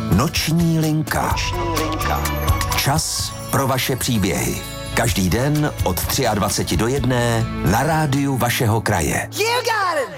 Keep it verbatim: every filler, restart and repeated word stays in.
Noční linka. Noční linka. Čas pro vaše příběhy. Každý den od dvaceti tří do jedné na rádiu vašeho kraje. You got it!